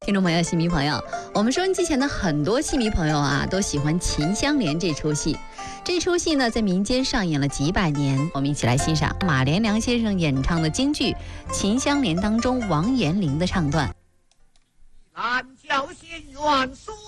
听众朋友、戏迷朋友，我们收音机前的很多戏迷朋友啊，都喜欢《秦香莲》这出戏。这出戏呢，在民间上演了几百年。我们一起来欣赏马连良先生演唱的京剧《秦香莲》当中王延龄的唱段。 兰教仙缘书